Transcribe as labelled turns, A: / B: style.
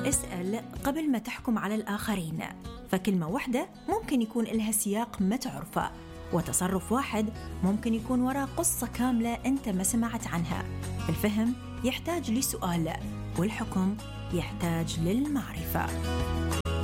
A: اسأل قبل ما تحكم على الآخرين، فكلمة واحدة ممكن يكون لها سياق ما تعرفه، وتصرف واحد ممكن يكون وراء قصة كاملة أنت ما سمعت عنها. الفهم يحتاج لسؤال، والحكم يحتاج للمعرفة.